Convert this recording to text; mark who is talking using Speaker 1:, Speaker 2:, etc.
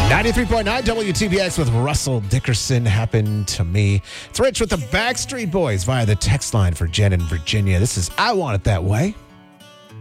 Speaker 1: 93.9 WTBX with Russell Dickerson. Happened to me. It's Rich with the Backstreet Boys via the text line for Jen in Virginia. This is I Want It That Way.